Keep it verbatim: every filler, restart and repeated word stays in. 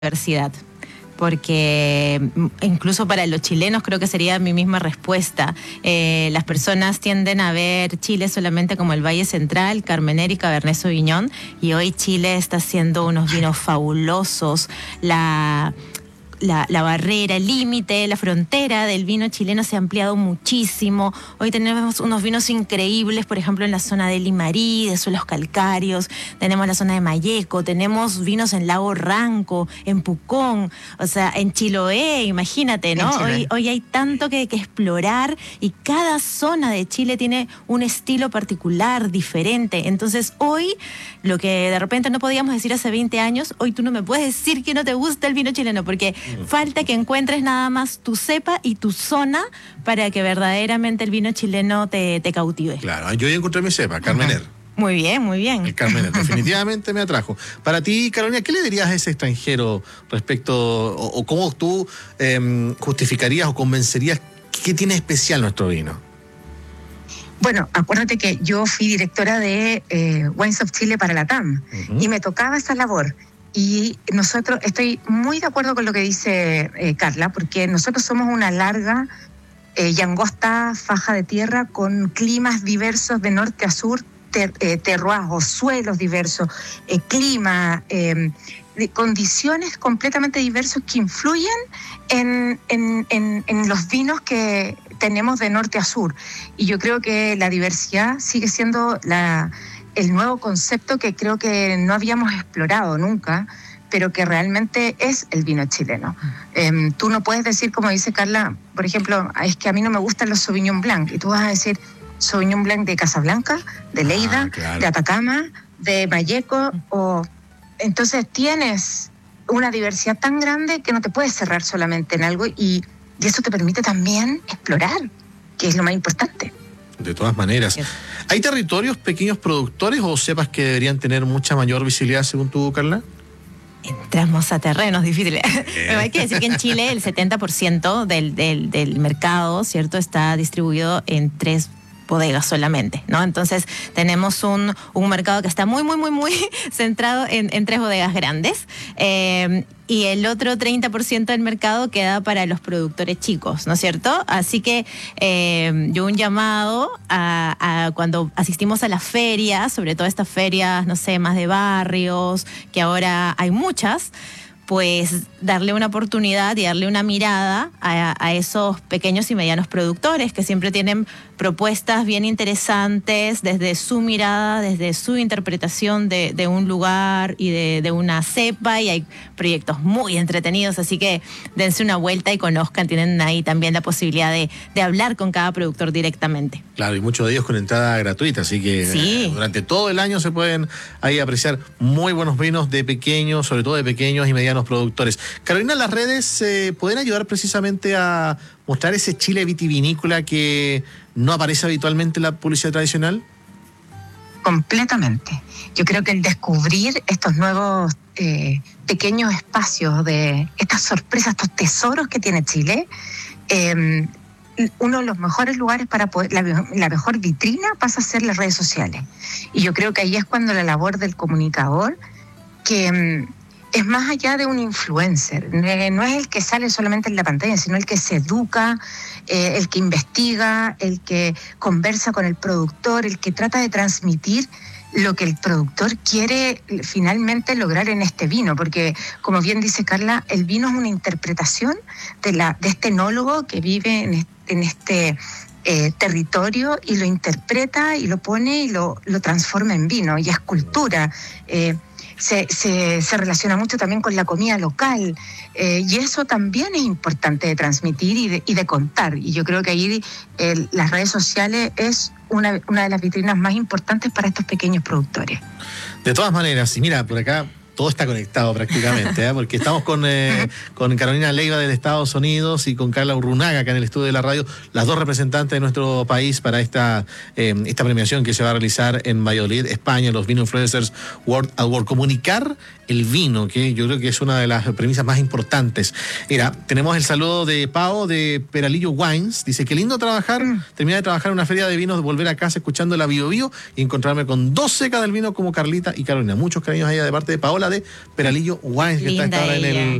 diversidad, porque incluso para los chilenos creo que sería mi misma respuesta. Eh, las personas tienden a ver Chile solamente como el Valle Central, Carmener y Cabernet Sauvignon, y hoy Chile está haciendo unos vinos fabulosos. La... La, la barrera, el límite, la frontera del vino chileno se ha ampliado muchísimo. Hoy tenemos unos vinos increíbles, por ejemplo, en la zona de Limarí, de suelos calcáreos, tenemos la zona de Malleco, tenemos vinos en Lago Ranco, en Pucón, o sea, en Chiloé, imagínate, ¿no? Hoy, hoy hay tanto que, que explorar y cada zona de Chile tiene un estilo particular, diferente. Entonces, hoy, lo que de repente no podíamos decir hace veinte años, hoy tú no me puedes decir que no te gusta el vino chileno, porque falta que encuentres nada más tu cepa y tu zona para que verdaderamente el vino chileno te, te cautive. Claro, yo ya encontré mi cepa, Carmener. Muy bien, muy bien. El Carmener definitivamente me atrajo. Para ti, Carolina, ¿qué le dirías a ese extranjero respecto, o, o cómo tú eh, justificarías o convencerías qué tiene especial nuestro vino? Bueno, acuérdate que yo fui directora de eh, Wines of Chile para la T A M, uh-huh. y me tocaba esa labor. Y nosotros, estoy muy de acuerdo con lo que dice eh, Carla, porque nosotros somos una larga eh, y angosta faja de tierra con climas diversos de norte a sur, ter, eh, terroirs o suelos diversos, eh, clima, eh, de condiciones completamente diversas que influyen en, en, en, en los vinos que tenemos de norte a sur. Y yo creo que la diversidad sigue siendo la... el nuevo concepto que creo que no habíamos explorado nunca, pero que realmente es el vino chileno. Eh, tú no puedes decir, como dice Carla, por ejemplo, es que a mí no me gustan los Sauvignon Blanc, y tú vas a decir Sauvignon Blanc de Casablanca, de Lleida, ah, claro. de Atacama, de Malleco, o... entonces tienes una diversidad tan grande que no te puedes cerrar solamente en algo, y, y eso te permite también explorar, que es lo más importante. De todas maneras. ¿Hay territorios pequeños productores o cepas que deberían tener mucha mayor visibilidad según tú, Carla? Entramos a terrenos difíciles. Pero hay que decir que en Chile el setenta por ciento del, del, del mercado, ¿cierto?, está distribuido en tres bodegas solamente, ¿no? Entonces tenemos un, un mercado que está muy, muy, muy, muy centrado en, en tres bodegas grandes, eh, y el otro treinta por ciento del mercado queda para los productores chicos, ¿no es cierto? Así que eh, yo un llamado a, a cuando asistimos a las ferias, sobre todo estas ferias, no sé, más de barrios, que ahora hay muchas, pues darle una oportunidad y darle una mirada a, a esos pequeños y medianos productores que siempre tienen propuestas bien interesantes desde su mirada, desde su interpretación de, de un lugar y de, de una cepa, y hay proyectos muy entretenidos, así que dense una vuelta y conozcan, tienen ahí también la posibilidad de, de hablar con cada productor directamente. Claro, y muchos de ellos con entrada gratuita, así que sí. eh, durante todo el año se pueden ahí apreciar muy buenos vinos de pequeños, sobre todo de pequeños y medianos productores. Carolina, las redes eh, pueden ayudar precisamente a mostrar ese Chile vitivinícola que no aparece habitualmente en la publicidad tradicional. Completamente. Yo creo que el descubrir estos nuevos eh, pequeños espacios de estas sorpresas, estos tesoros que tiene Chile, eh, uno de los mejores lugares para poder, la, la mejor vitrina pasa a ser las redes sociales. Y yo creo que ahí es cuando la labor del comunicador, que es más allá de un influencer, no es el que sale solamente en la pantalla, sino el que se educa, eh, el que investiga, el que conversa con el productor, el que trata de transmitir lo que el productor quiere finalmente lograr en este vino, porque como bien dice Carla, el vino es una interpretación de, la, de este enólogo que vive en este, en este eh, territorio, y lo interpreta y lo pone y lo, lo transforma en vino, y es cultura. Eh, Se, se, se relaciona mucho también con la comida local, eh, y eso también es importante de transmitir y de, y de contar, y yo creo que ahí eh, las redes sociales es una, una de las vitrinas más importantes para estos pequeños productores. De todas maneras, y mira, por acá todo está conectado prácticamente, ¿eh? Porque estamos con, eh, con Carolina Leiva del Estados Unidos y con Carla Urrunaga acá en el estudio de la radio, las dos representantes de nuestro país para esta, eh, esta premiación que se va a realizar en Valladolid, España, los Vino Influencers World Award. Comunicar el vino, que yo creo que es una de las premisas más importantes. Mira, tenemos el saludo de Pao de Peralillo Wines, dice, qué lindo trabajar, mm. terminar de trabajar en una feria de vinos, volver a casa escuchando la Bio Bio y encontrarme con dos secas del vino como Carlita y Carolina. Muchos cariños a ella de parte de Paola. Paola de Peralillo Wines, que está Linda ahora en ella. el